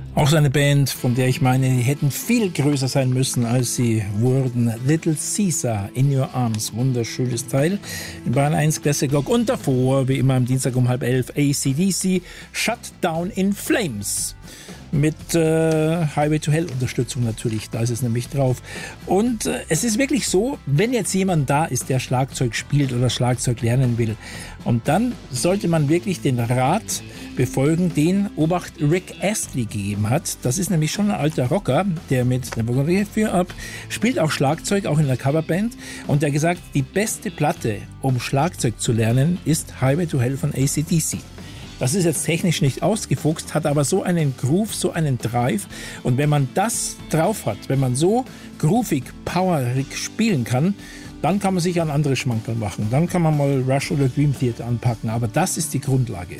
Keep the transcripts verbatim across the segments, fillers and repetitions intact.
Auch so eine Band, von der ich meine, die hätten viel größer sein müssen, als sie wurden. Little Caesar, In Your Arms, wunderschönes Teil in Bayern eins Classic Rock. Und davor, wie immer am Dienstag um halb elf, A C D C, Shut Down in Flames. Mit äh, Highway to Hell Unterstützung natürlich, da ist es nämlich drauf. Und äh, es ist wirklich so, wenn jetzt jemand da ist, der Schlagzeug spielt oder Schlagzeug lernen will, und dann sollte man wirklich den Rat befolgen, den Obacht Rick Astley gegeben hat. Das ist nämlich schon ein alter Rocker, der mit Never Gonna Give You Up spielt auch Schlagzeug, auch in der Coverband. Und der hat gesagt, die beste Platte, um Schlagzeug zu lernen, ist Highway to Hell von A C D C. Das ist jetzt technisch nicht ausgefuchst, hat aber so einen Groove, so einen Drive. Und wenn man das drauf hat, wenn man so groovig, powerig spielen kann, dann kann man sich an andere Schmankerl machen. Dann kann man mal Rush oder Dream Theater anpacken. Aber das ist die Grundlage.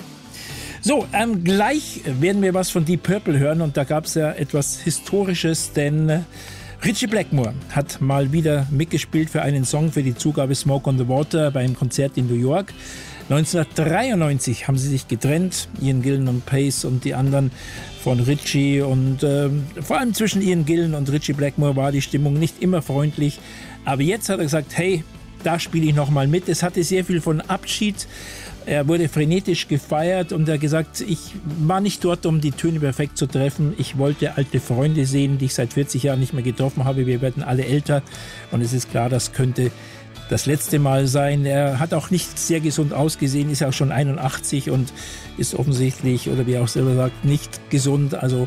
So, ähm, gleich werden wir was von Deep Purple hören. Und da gab es ja etwas Historisches, denn äh, Ritchie Blackmore hat mal wieder mitgespielt für einen Song für die Zugabe Smoke on the Water bei einem Konzert in New York. neunzehnhundertdreiundneunzig haben sie sich getrennt, Ian Gillan und Pace und die anderen von Ritchie. Und äh, vor allem zwischen Ian Gillan und Ritchie Blackmore war die Stimmung nicht immer freundlich. Aber jetzt hat er gesagt, hey, da spiele ich noch mal mit. Es hatte sehr viel von Abschied. Er wurde frenetisch gefeiert und er hat gesagt, ich war nicht dort, um die Töne perfekt zu treffen. Ich wollte alte Freunde sehen, die ich seit vierzig Jahren nicht mehr getroffen habe. Wir werden alle älter und es ist klar, das könnte das letzte Mal sein. Er hat auch nicht sehr gesund ausgesehen, ist auch schon einundachtzig und ist offensichtlich, oder wie er auch selber sagt, nicht gesund. Also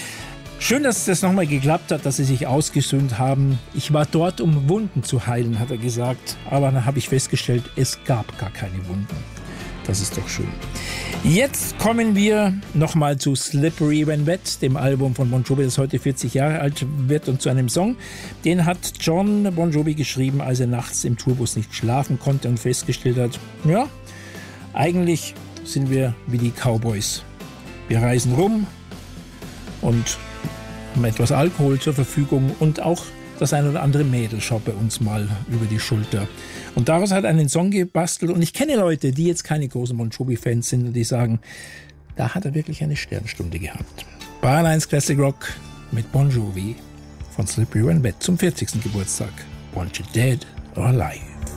schön, dass das nochmal geklappt hat, dass sie sich ausgesöhnt haben. Ich war dort, um Wunden zu heilen, hat er gesagt. Aber dann habe ich festgestellt, es gab gar keine Wunden. Das ist doch schön. Jetzt kommen wir nochmal zu Slippery When Wet, dem Album von Bon Jovi, das heute vierzig Jahre alt wird, und zu einem Song. Den hat John Bon Jovi geschrieben, als er nachts im Tourbus nicht schlafen konnte und festgestellt hat, ja, eigentlich sind wir wie die Cowboys. Wir reisen rum und haben etwas Alkohol zur Verfügung und auch das ein oder andere Mädel schaut bei uns mal über die Schulter. Und daraus hat er einen Song gebastelt. Und ich kenne Leute, die jetzt keine großen Bon Jovi-Fans sind und die sagen, da hat er wirklich eine Sternstunde gehabt. Bayern eins Classic Rock mit Bon Jovi von Slippery When Wet zum vierzigsten Geburtstag. Want You Dead or Alive?